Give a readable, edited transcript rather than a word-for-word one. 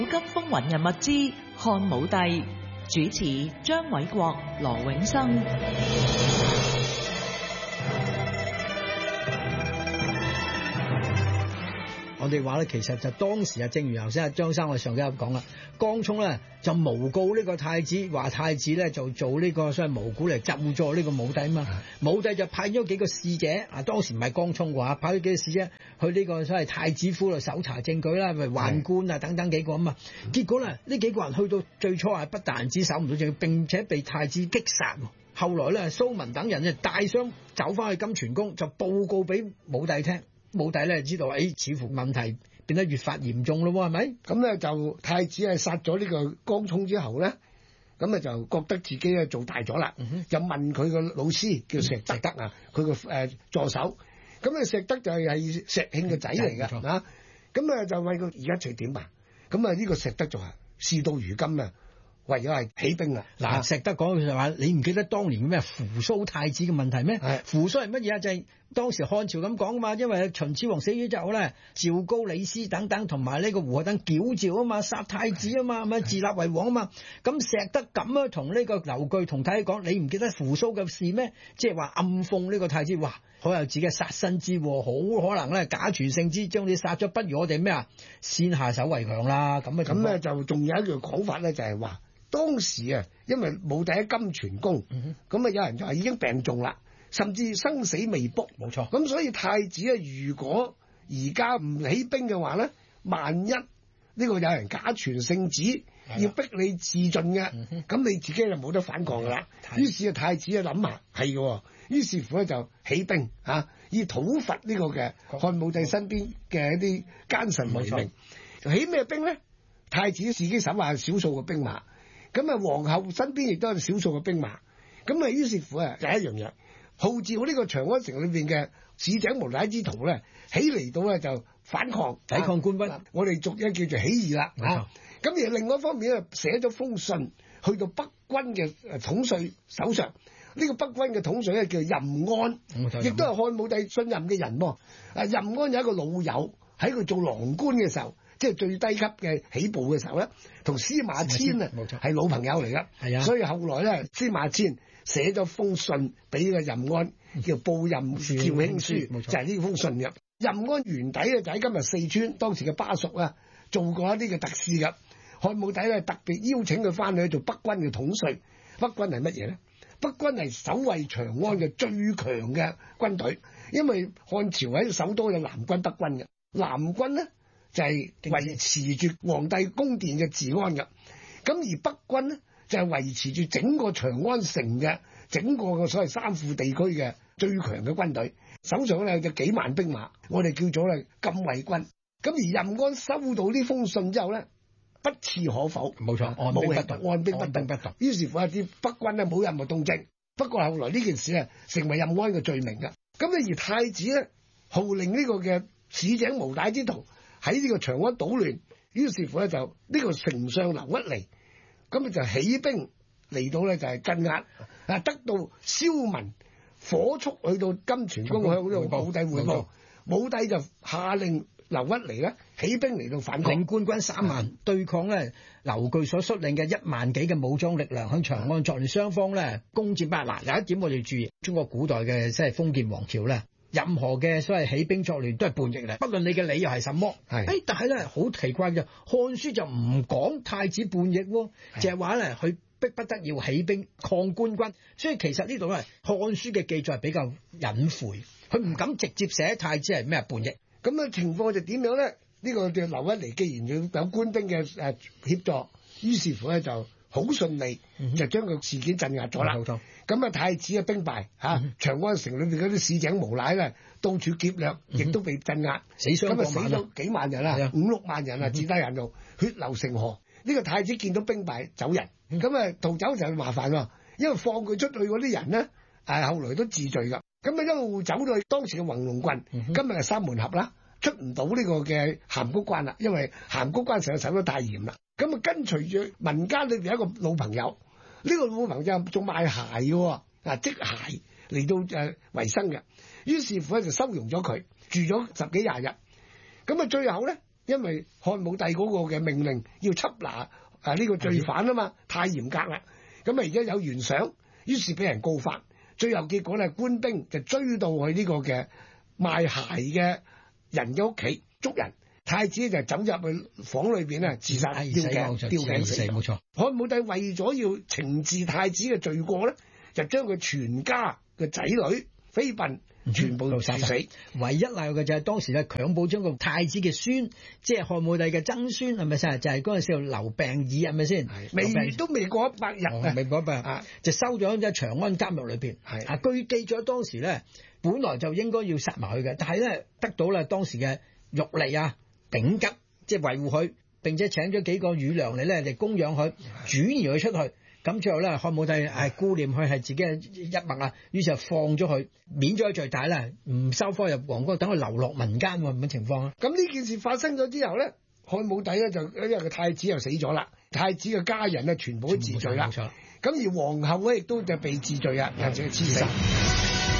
急風雲人物之漢武帝，主持張偉國、羅永生。 我哋話咧，其實就當時啊，正如頭先阿張生我上幾日講啦，江充咧就誣告呢個太子，話太子咧就做呢個所謂無辜嚟咒詛呢個武帝啊嘛。武帝就派咗幾個使者，啊當時唔係江充嘅，派咗幾個使者去呢個所謂太子府度搜查證據啦，咪宦官啊等等幾個啊嘛。結果咧呢幾個人去到最初係不但止搜唔到證據，並且被太子擊殺。後來咧蘇文等人就帶傷走翻去金泉宮，就報告俾武帝聽。武帝咧知道，似乎問題變得越發嚴重咯，係咪？ 咁咧就太子係殺咗呢個江充之後咧，咁啊就覺得自己咧做大咗啦，就問佢個老師叫石德啊，佢個助手，咁啊石德就係石慶嘅仔嚟㗎啊，咁啊就問佢而家隨點啊？咁啊呢個石德就話事到如今啊，唯有係起兵啦。 嗱，石德講嘅就話：你唔記得當年咩扶蘇太子嘅問題咩？扶蘇係乜嘢啊？就係當時漢朝咁講啊嘛，因為秦始皇死咗之後咧，趙高、李斯等等同埋呢個胡亥等矯詔啊嘛，殺太子啊嘛，咪自立為王啊嘛。咁石德咁樣同呢個劉據同太子講：你唔記得扶蘇嘅事咩？即係話暗諷呢個太子，哇！好有自己嘅殺身之禍，好可能咧假傳聖旨將你殺咗，不如我哋咩啊？先下手為強啦。咁咧就仲有一樣講法咧，就係話當時啊，因為武帝喺金泉宮，咁啊有人就話已經病重啦，甚至生死未卜。 冇錯。咁所以太子啊，如果而家唔起兵嘅話咧，萬一呢個有人假傳聖旨，要逼你自盡嘅，咁你自己就冇得反抗噶啦。於是啊，太子啊諗下係嘅，於是乎咧就起兵啊，以討伐呢個嘅漢武帝身邊嘅一啲奸臣為名。起咩兵咧？太子自己手下少數嘅兵馬，咁啊皇后身邊亦都有少數嘅兵馬，咁啊於是乎啊第一樣嘢，號召呢個長安城裏邊嘅市井無賴之徒咧，起嚟到咧就反抗抵抗官軍， 我哋俗音叫做起義啦。咁而另外一方面咧，寫咗封信去到北軍嘅統帥手上，呢個北軍嘅統帥咧叫任安，亦都係漢武帝信任嘅人喎。任安有一個老友喺佢做郎官嘅時候，即係最低級嘅起步嘅時候咧，同司馬遷啊係老朋友嚟噶。係啊，所以後來咧，司馬遷寫咗封信俾個任安，叫報任紹興書，就係呢封信嘅。任安原底啊就喺今日四川當時嘅巴蜀啊做過一啲嘅特使噶。漢武帝咧特別邀請佢翻去做北軍嘅統帥。北軍係乜嘢咧？北軍係守衛長安嘅最強嘅軍隊，因為漢朝喺首都有南軍、北軍嘅。南軍咧就係維持住皇帝宮殿嘅治安嘅，咁而北軍咧就係維持住整個長安城嘅整個嘅所謂三庫地區嘅最強嘅軍隊，手上咧有幾萬兵馬，我哋叫做咧禁衛軍。咁而任安收到呢封信之後咧，不置可否， 冇錯，按兵不動。 於是乎一啲北軍咧冇任何動靜。不過後來呢件事啊成為任安嘅罪名㗎。咁而太子咧號令呢個嘅市井無賴之徒喺呢個長安搗亂，於是乎咧就呢個丞相劉屈離，咁就起兵嚟到咧就係鎮壓，得到蕭文火速去到金泉宮向呢個武帝匯報，武帝就下令劉屈離咧起兵嚟到反抗， 領官軍3萬對抗咧劉據所率領嘅1萬幾嘅武裝力量喺長安作亂，雙方咧攻佔不下。嗱，有一點我哋注意，中國古代嘅即係封建王朝咧，任何嘅所謂起兵作亂都係叛逆嚟，不論你嘅理由係什麼。但係咧好奇怪嘅，《漢書》就唔講太子叛逆喎，就係話咧佢逼不得要起兵抗官軍，所以其實呢度咧《漢書》嘅記載係比較隱晦，佢唔敢直接寫太子係咩叛逆。 咁嘅情況就點樣咧？呢個叫劉屈離，既然要有官兵嘅協助，於是乎咧就好順利就將個事件鎮壓咗啦。咁啊太子嘅兵敗長安城裏邊嗰啲市井無賴咧到處劫掠，亦都被鎮壓，咁啊死咗幾萬人啊，5-6萬人啊，自低人道，血流成河。呢個太子見到兵敗走人，咁啊逃走就麻煩喎，因為放佢出去嗰啲人咧後來都自罪噶。咁啊一路走到去當時嘅弘龍郡，今日係三門峽啦，出唔到呢個嘅函谷關啦，因為函谷關實在守得太嚴啦。咁啊跟隨住民間裏邊有一個老朋友，呢個老朋友仲賣鞋嘅，織鞋嚟到維生嘅。於是乎咧就收容咗佢，住咗10幾20日。咁啊最後咧因為漢武帝嗰個嘅命令要緝拿呢個罪犯啊嘛，太嚴格啦。咁啊而家有懸賞，於是俾人告發，最後結果咧官兵就追到去呢個嘅賣鞋嘅人嘅屋企捉人，太子就走入去房裏邊咧自殺吊頸死。 冇錯。 漢武帝為咗要懲治太子嘅罪過咧，就將佢全家嘅仔女妃嬪全部殺死。 唯一賴嘅就係當時咧強暴將個太子嘅孫，即係漢武帝嘅曾孫，係咪先？就係嗰陣時候劉病已，係咪先？ 都未過100日未過100日就收咗喺長安監獄裏邊。據記咗當時咧，本來就應該要殺埋佢嘅，但係咧得到啦當時嘅玉吏啊丙吉，即係維護佢，並且請咗幾個乳娘嚟咧嚟供養佢，轉移佢出去。咁最後咧，漢武帝顧念佢係自己嘅一脈啊，於是就放咗佢，免咗佢罪，但係咧唔收科入皇宮，等佢流落民間喎，咁嘅情況啊。 咁呢件事發生咗之後咧，漢武帝咧就因為個太子又死咗啦，太子嘅家人咧全部都治罪啦。咁而皇后咧亦都就被治罪啊，或者係刺殺。